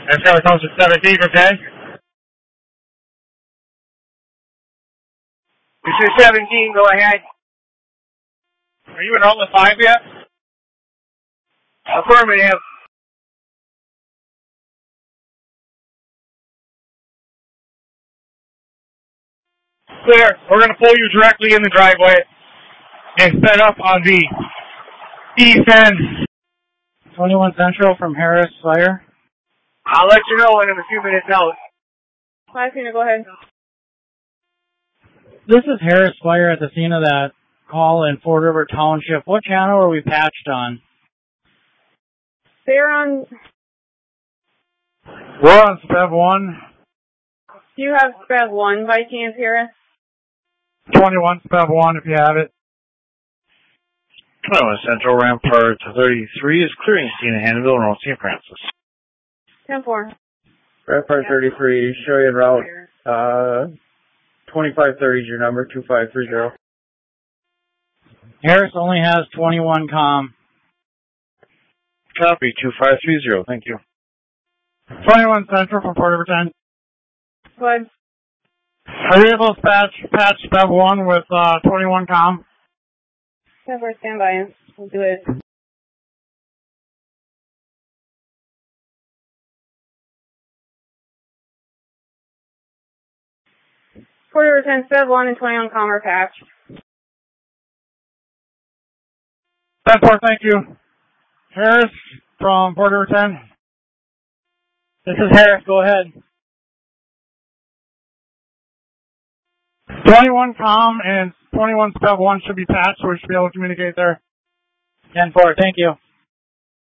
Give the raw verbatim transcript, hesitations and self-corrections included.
That's how it comes to seventeen, okay? This is seventeen, go ahead. Are you in all the five yet? Affirmative. Clear. We're going to pull you directly in the driveway and set up on the east end. twenty-one Central from Harris Fire. I'll let you know in a few minutes out. five, can you go ahead? This is Harris Fire at the scene of that call in Fort River Township. What channel are we patched on? They're on... We're on S P E V one. Do you have S P E V one by chance, Harris? twenty-one S P E V one if you have it. twenty-one Central Rampart thirty-three is clearing scene in Hannibal Road, Saint Francis. ten four. Rampart thirty-three, show you en route. Uh, twenty-five thirty is your number, two five three zero. Harris only has twenty-one comm. Copy, two five three zero, thank you. twenty-one Central from Fort River ten. Go ahead. Are you able to patch, patch S P E V one with uh, twenty-one comm? ten four, stand by. We'll do it. Fort River ten, S P E V one and twenty-one comm are patched. ten four, thank you. Harris from Fort River ten. This is Harris, go ahead. twenty-one comm and twenty-one S P E V one should be patched, so we should be able to communicate there. ten four, thank you.